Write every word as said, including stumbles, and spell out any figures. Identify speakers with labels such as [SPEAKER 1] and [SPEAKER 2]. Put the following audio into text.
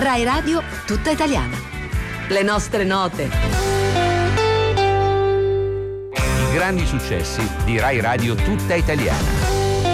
[SPEAKER 1] Rai Radio tutta italiana. Le nostre note.
[SPEAKER 2] I grandi successi di Rai Radio tutta italiana.